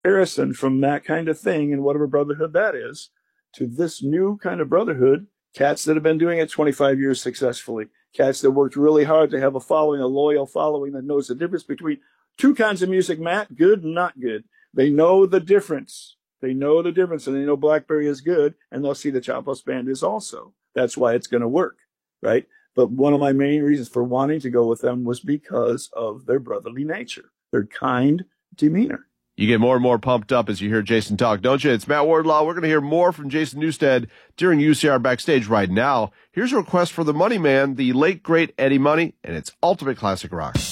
comparison from that kind of thing and whatever brotherhood that is to this new kind of brotherhood, cats that have been doing it 25 years successfully, cats that worked really hard to have a following, a loyal following that knows the difference between two kinds of music, Matt, good and not good. They know the difference. They know the difference, and they know Blackberry is good, and they'll see the Chop House Band is also. That's why it's going to work, right? But one of my main reasons for wanting to go with them was because of their brotherly nature, their kind demeanor. You get more and more pumped up as you hear Jason talk, don't you? It's Matt Wardlaw. We're going to hear more from Jason Newsted during UCR Backstage right now. Here's a request for the Money Man, the late, great Eddie Money, and it's Ultimate Classic Rock.